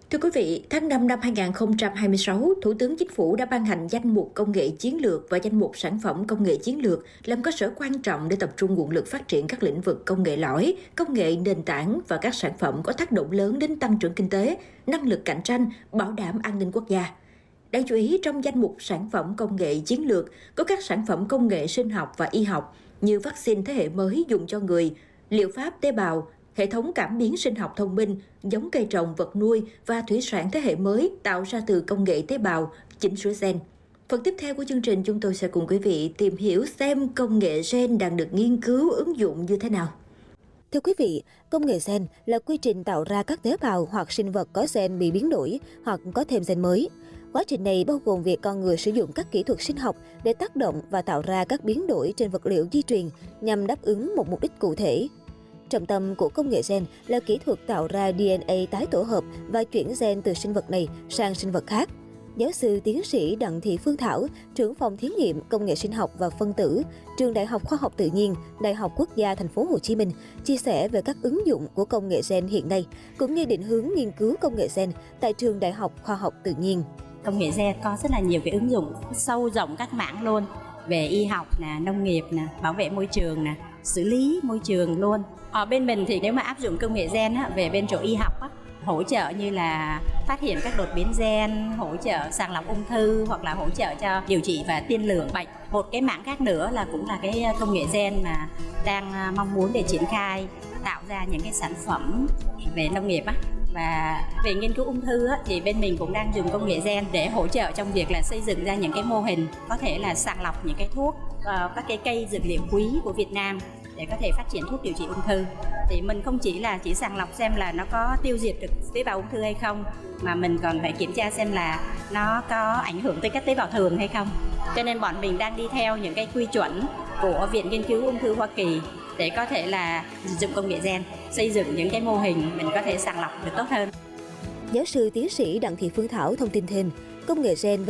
Thưa quý vị, tháng 5 năm 2026, Thủ tướng Chính phủ đã ban hành danh mục công nghệ chiến lược và danh mục sản phẩm công nghệ chiến lược làm cơ sở quan trọng để tập trung nguồn lực phát triển các lĩnh vực công nghệ lõi, công nghệ nền tảng và các sản phẩm có tác động lớn đến tăng trưởng kinh tế, năng lực cạnh tranh, bảo đảm an ninh quốc gia. Đáng chú ý, trong danh mục sản phẩm công nghệ chiến lược có các sản phẩm công nghệ sinh học và y học như vaccine thế hệ mới dùng cho người, liệu pháp tế bào, hệ thống cảm biến sinh học thông minh, giống cây trồng vật nuôi và thủy sản thế hệ mới tạo ra từ công nghệ tế bào, chỉnh sửa gen. Phần tiếp theo của chương trình, chúng tôi sẽ cùng quý vị tìm hiểu xem công nghệ gen đang được nghiên cứu ứng dụng như thế nào. Thưa quý vị, công nghệ gen là quy trình tạo ra các tế bào hoặc sinh vật có gen bị biến đổi hoặc có thêm gen mới. Quá trình này bao gồm việc con người sử dụng các kỹ thuật sinh học để tác động và tạo ra các biến đổi trên vật liệu di truyền nhằm đáp ứng một mục đích cụ thể. Trọng tâm của công nghệ gen là kỹ thuật tạo ra DNA tái tổ hợp và chuyển gen từ sinh vật này sang sinh vật khác. Giáo sư tiến sĩ Đặng Thị Phương Thảo, trưởng phòng thí nghiệm công nghệ sinh học và phân tử, Trường Đại học Khoa học Tự nhiên, Đại học Quốc gia Thành phố Hồ Chí Minh, chia sẻ về các ứng dụng của công nghệ gen hiện nay, cũng như định hướng nghiên cứu công nghệ gen tại Trường Đại học Khoa học Tự nhiên. Công nghệ gen có rất là nhiều cái ứng dụng sâu rộng các mảng luôn, về y học nè, nông nghiệp nè, bảo vệ môi trường nè, xử lý môi trường luôn. Ở bên mình thì nếu mà áp dụng công nghệ gen á, về bên chỗ y học á, hỗ trợ như là phát hiện các đột biến gen, hỗ trợ sàng lọc ung thư hoặc là hỗ trợ cho điều trị và tiên lượng bệnh. Một cái mảng khác nữa là cũng là cái công nghệ gen mà đang mong muốn để triển khai tạo ra những cái sản phẩm về nông nghiệp á. Và về nghiên cứu ung thư á, thì bên mình cũng đang dùng công nghệ gen để hỗ trợ trong việc là xây dựng ra những cái mô hình có thể là sàng lọc những cái thuốc, các cái cây dược liệu quý của Việt Nam để có thể phát triển thuốc điều trị ung thư. Thì mình không chỉ sàng lọc xem là nó có tiêu diệt được tế bào ung thư hay không, mà mình còn phải kiểm tra xem là nó có ảnh hưởng tới các tế bào thường hay không. Cho nên bọn mình đang đi theo những cái quy chuẩn của Viện Nghiên cứu Ung thư Hoa Kỳ để có thể là sử dụng công nghệ gen, xây dựng những cái mô hình mình có thể sàng lọc được tốt hơn. Giáo sư tiến sĩ Đặng Thị Phương Thảo thông tin thêm, công nghệ gen